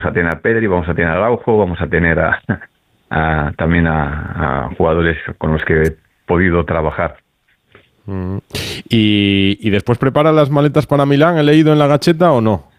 a tener a Pedri, vamos a tener a Araujo, vamos a tener también a jugadores con los que he podido trabajar. ¿Y después prepara las maletas para Milán? ¿He leído en la Gacheta o no?